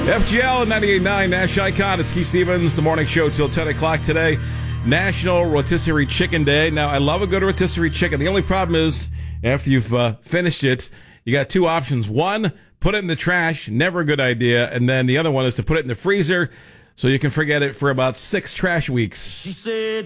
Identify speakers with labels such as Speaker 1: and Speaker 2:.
Speaker 1: FGL 98.9 Nash Icon. It's Keith Stevens, the morning show till 10 o'clock today. National Rotisserie Chicken Day. Now, I love a good rotisserie chicken. The only problem is, after you've finished it, you got two options. One, put it in the trash. Never a good idea. And then the other one is to put it in the freezer so you can forget it for about 6 trash weeks.
Speaker 2: She said...